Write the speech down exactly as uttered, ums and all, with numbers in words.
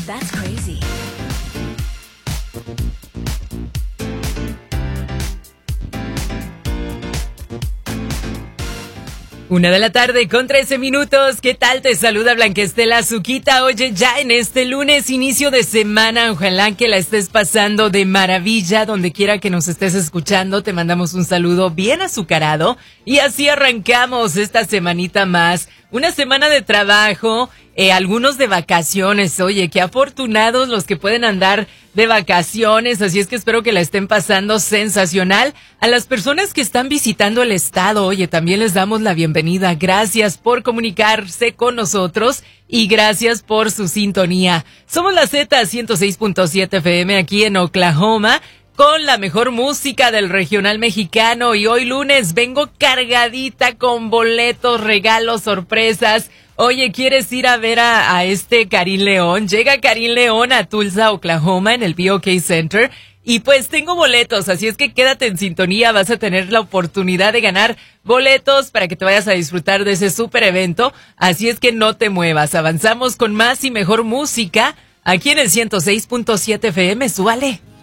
That's crazy. Una de la tarde con trece minutos. ¿Qué tal? Te saluda Blanquestela Azuquita. Oye, ya en este lunes, inicio de semana, ojalá que la estés pasando de maravilla. Donde quiera que nos estés escuchando, te mandamos un saludo bien azucarado. Y así arrancamos esta semanita más. Una semana de trabajo, eh, algunos de vacaciones. Oye, qué afortunados los que pueden andar de vacaciones, así es que espero que la estén pasando sensacional. A las personas que están visitando el estado, oye, también les damos la bienvenida. Gracias por comunicarse con nosotros y gracias por su sintonía. Somos la Z ciento seis punto siete F M aquí en Oklahoma, con la mejor música del regional mexicano, y hoy lunes vengo cargadita con boletos, regalos, sorpresas. Oye, ¿quieres ir a ver a, a este Karim León? Llega Karim León a Tulsa, Oklahoma, en el B O K Center. Y pues tengo boletos, así es que quédate en sintonía. Vas a tener la oportunidad de ganar boletos para que te vayas a disfrutar de ese súper evento. Así es que no te muevas. Avanzamos con más y mejor música aquí en el ciento seis punto siete F M. Súbale.